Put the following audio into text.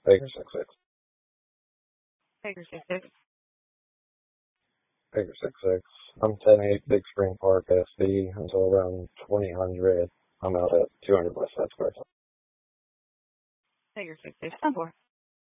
Baker 66. Baker 66. Baker 66. I'm 10-8, Big Spring Park, SB, until around 2000. I'm out at 200 West Side Square. Baker 66. 10-4.